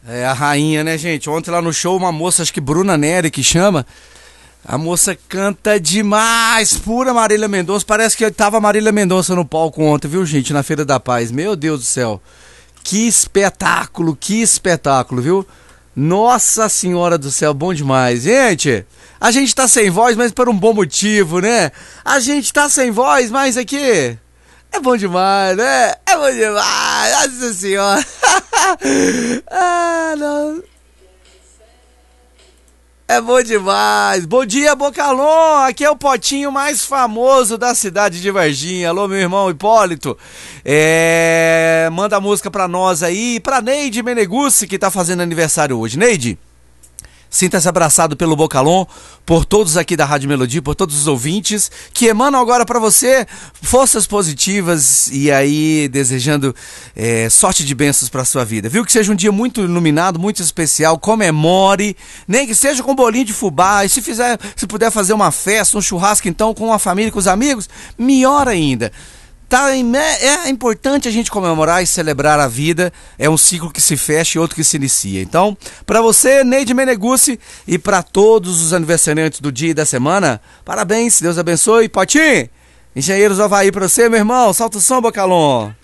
É a rainha, né, gente? Ontem lá no show, uma moça, acho que Bruna Nery, que chama. A moça canta demais, pura Marília Mendonça. Parece que tava a Marília Mendonça no palco ontem, viu, gente? Na Feira da Paz. Meu Deus do céu. Que espetáculo, viu? Nossa Senhora do céu, bom demais. Gente, a gente tá sem voz, mas por um bom motivo, né? A gente tá sem voz, mas aqui é bom demais, né? É bom demais, Nossa Senhora. Ah, não. É bom demais. Bom dia, Bocalon. Aqui é o potinho mais famoso da cidade de Varginha. Alô, meu irmão Hipólito. Manda a música pra nós aí. Pra Neide Meneguzzi, que tá fazendo aniversário hoje. Neide, sinta-se abraçado pelo Bocalon, por todos aqui da Rádio Melodia, por todos os ouvintes, que emanam agora para você forças positivas e aí desejando sorte de bênçãos para sua vida. Viu? Que seja um dia muito iluminado, muito especial, comemore, nem que seja com bolinho de fubá, e se puder fazer uma festa, um churrasco então com a família, com os amigos, melhor ainda. É importante a gente comemorar e celebrar a vida. É um ciclo que se fecha e outro que se inicia. Então, para você, Neide Meneguzzi, e para todos os aniversariantes do dia e da semana, parabéns, Deus abençoe. Potinho, Engenheiros do Havaí para você, meu irmão. Solta o som, Bocalon.